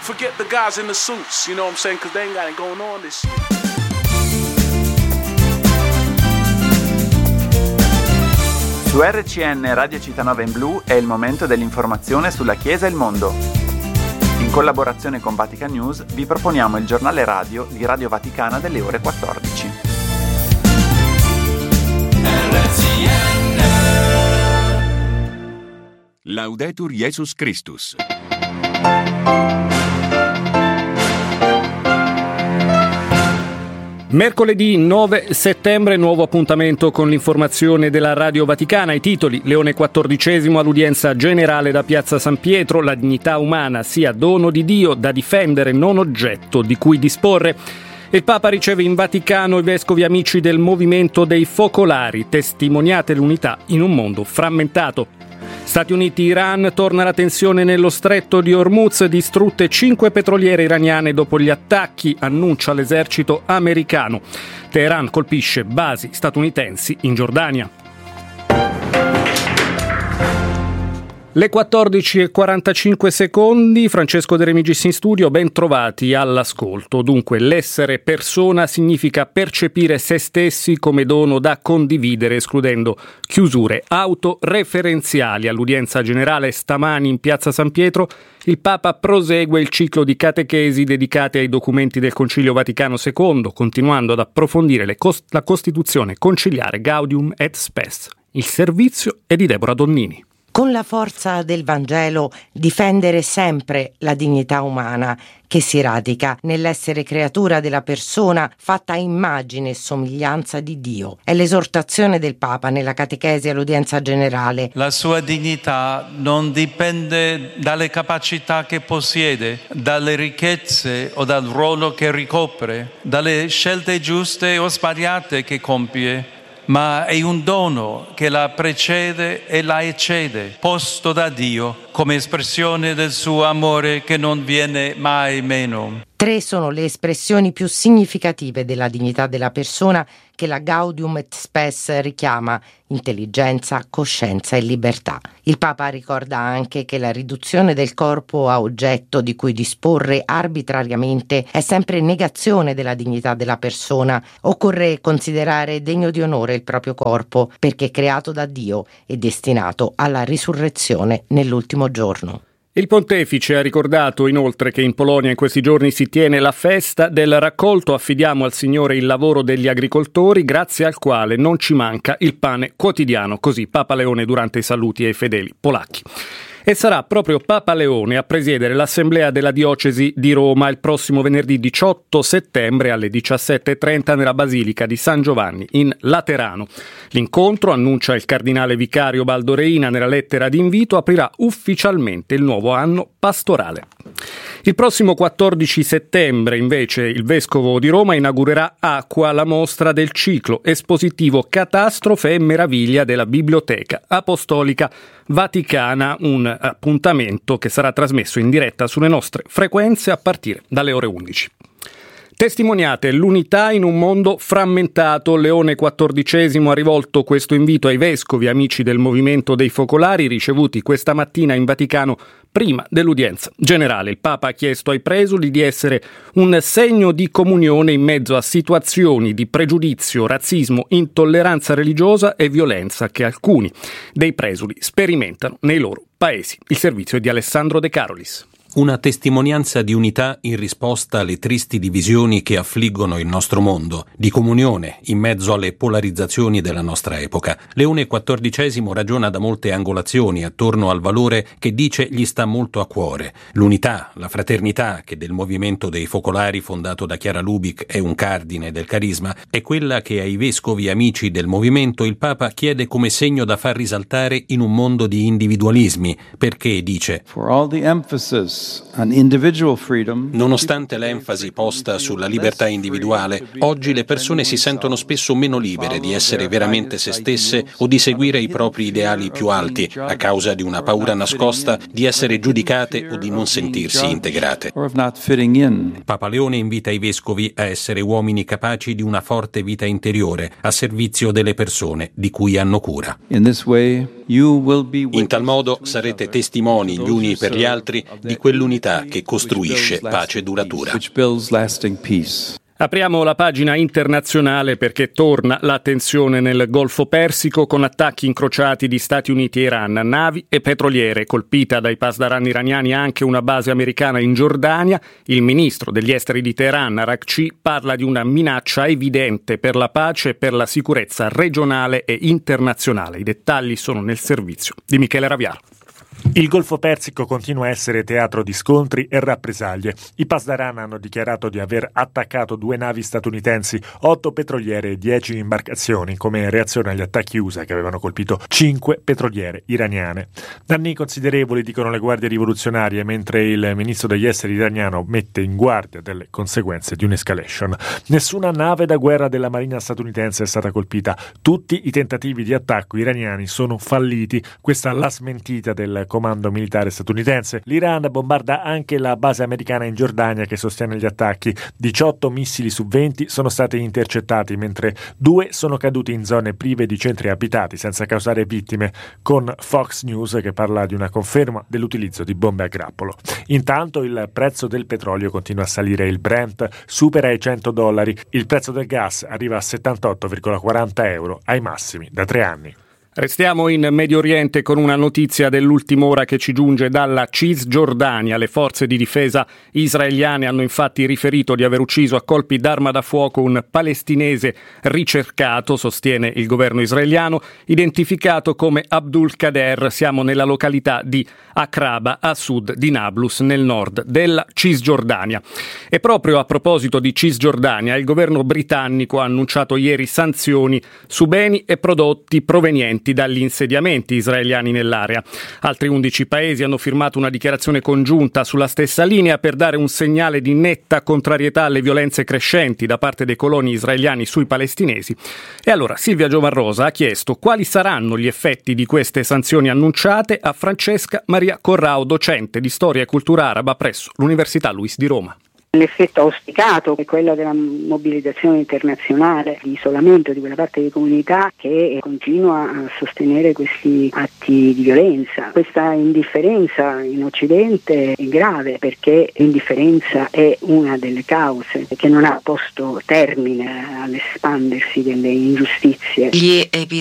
forget the guys in the suits, you know what I'm saying? Because they ain't got it going on this year. Su RCN Radio Città in Blu è il momento dell'informazione sulla Chiesa e il mondo. In collaborazione con Vatican News vi proponiamo il giornale radio di Radio Vaticana delle ore 14. RCN. Laudetur Jesus Christus. Mercoledì 9 settembre, nuovo appuntamento con l'informazione della Radio Vaticana. I titoli: Leone XIV all'udienza generale da Piazza San Pietro, la dignità umana sia dono di Dio da difendere, non oggetto di cui disporre. Il Papa riceve in Vaticano i vescovi amici del movimento dei focolari, testimoniate l'unità in un mondo frammentato. Stati Uniti-Iran, torna la tensione nello stretto di Hormuz, distrutte 5 petroliere iraniane dopo gli attacchi, annuncia l'esercito americano. Teheran colpisce basi statunitensi in Giordania. Le 14:45, Francesco De Remigis in studio, ben trovati all'ascolto. Dunque, l'essere persona significa percepire se stessi come dono da condividere, escludendo chiusure autoreferenziali. All'udienza generale stamani in Piazza San Pietro, il Papa prosegue il ciclo di catechesi dedicate ai documenti del Concilio Vaticano II, continuando ad approfondire la Costituzione conciliare Gaudium et Spes. Il servizio è di Deborah Donnini. Con la forza del Vangelo difendere sempre la dignità umana che si radica nell'essere creatura della persona fatta a immagine e somiglianza di Dio. È l'esortazione del Papa nella catechesi all'udienza generale. La sua dignità non dipende dalle capacità che possiede, dalle ricchezze o dal ruolo che ricopre, dalle scelte giuste o sbagliate che compie, ma è un dono che la precede e la eccede, posto da Dio come espressione del suo amore che non viene mai meno. 3 sono le espressioni più significative della dignità della persona che la Gaudium et Spes richiama: intelligenza, coscienza e libertà. Il Papa ricorda anche che la riduzione del corpo a oggetto di cui disporre arbitrariamente è sempre negazione della dignità della persona. Occorre considerare degno di onore il proprio corpo, perché creato da Dio e destinato alla risurrezione nell'ultimo giorno. Il pontefice ha ricordato inoltre che in Polonia in questi giorni si tiene la festa del raccolto Affidiamo al Signore il lavoro degli agricoltori, grazie al quale non ci manca il pane quotidiano, così Papa Leone durante i saluti ai fedeli polacchi. E sarà proprio Papa Leone a presiedere l'assemblea della diocesi di Roma il prossimo venerdì 18 settembre alle 17:30 nella Basilica di San Giovanni in Laterano. L'incontro, annuncia il cardinale vicario Baldo Reina nella lettera di invito, aprirà ufficialmente il nuovo anno pastorale. Il prossimo 14 settembre, invece, il vescovo di Roma inaugurerà Acqua, la mostra del ciclo espositivo Catastrofe e meraviglia della Biblioteca Apostolica Vaticana, un appuntamento che sarà trasmesso in diretta sulle nostre frequenze a partire dalle ore 11. Testimoniate l'unità in un mondo frammentato. Leone XIV ha rivolto questo invito ai vescovi amici del movimento dei focolari ricevuti questa mattina in Vaticano prima dell'udienza generale. Il Papa ha chiesto ai presuli di essere un segno di comunione in mezzo a situazioni di pregiudizio, razzismo, intolleranza religiosa e violenza che alcuni dei presuli sperimentano nei loro paesi. Il servizio è di Alessandro De Carolis. Una testimonianza di unità in risposta alle tristi divisioni che affliggono il nostro mondo, di comunione in mezzo alle polarizzazioni della nostra epoca. Leone XIV ragiona da molte angolazioni attorno al valore che dice gli sta molto a cuore: l'unità, la fraternità, che del movimento dei focolari fondato da Chiara Lubich è un cardine del carisma, è quella che ai vescovi amici del movimento il Papa chiede come segno da far risaltare in un mondo di individualismi, perché, dice, For all the emphasis nonostante l'enfasi posta sulla libertà individuale, oggi le persone si sentono spesso meno libere di essere veramente se stesse o di seguire i propri ideali più alti, a causa di una paura nascosta di essere giudicate o di non sentirsi integrate. Papa Leone invita i vescovi a essere uomini capaci di una forte vita interiore, a servizio delle persone di cui hanno cura. In this way, In tal modo sarete testimoni gli uni per gli altri di quell'unità che costruisce pace duratura. Apriamo la pagina internazionale perché torna la tensione nel Golfo Persico con attacchi incrociati di Stati Uniti e Iran, navi e petroliere. Colpita dai pasdaran iraniani anche una base americana in Giordania. Il ministro degli esteri di Teheran, Araghchi, parla di una minaccia evidente per la pace e per la sicurezza regionale e internazionale. I dettagli sono nel servizio di Michele Raviaro. Il Golfo Persico continua a essere teatro di scontri e rappresaglie. I pasdaran hanno dichiarato di aver attaccato 2 navi statunitensi, 8 petroliere e 10 imbarcazioni come reazione agli attacchi USA che avevano colpito 5 petroliere iraniane. Danni considerevoli, dicono le guardie rivoluzionarie, mentre il ministro degli esteri iraniano mette in guardia delle conseguenze di un'escalation. Nessuna nave da guerra della marina statunitense è stata colpita. Tutti i tentativi di attacco iraniani sono falliti. Questa la smentita del comando militare statunitense. L'Iran bombarda anche la base americana in Giordania che sostiene gli attacchi. 18 missili su 20 sono stati intercettati, mentre 2 sono caduti in zone prive di centri abitati senza causare vittime, con Fox News che parla di una conferma dell'utilizzo di bombe a grappolo. Intanto il prezzo del petrolio continua a salire, il Brent supera i $100, il prezzo del gas arriva a 78,40 euro, ai massimi da 3 anni. Restiamo in Medio Oriente con una notizia dell'ultima ora che ci giunge dalla Cisgiordania. Le forze di difesa israeliane hanno infatti riferito di aver ucciso a colpi d'arma da fuoco un palestinese ricercato, sostiene il governo israeliano, identificato come Abdul Kader. Siamo nella località di Akraba, a sud di Nablus, nel nord della Cisgiordania. E proprio a proposito di Cisgiordania, il governo britannico ha annunciato ieri sanzioni su beni e prodotti provenienti dagli insediamenti israeliani nell'area. Altri 11 paesi hanno firmato una dichiarazione congiunta sulla stessa linea per dare un segnale di netta contrarietà alle violenze crescenti da parte dei coloni israeliani sui palestinesi. E allora Silvia Giovarrosa ha chiesto quali saranno gli effetti di queste sanzioni annunciate a Francesca Maria Corrao, docente di storia e cultura araba presso l'Università Luis di Roma. L'effetto auspicato è quello della mobilitazione internazionale, di isolamento di quella parte di comunità che continua a sostenere questi atti di violenza. Questa indifferenza in Occidente è grave perché l'indifferenza è una delle cause che non ha posto termine all'espandersi delle ingiustizie.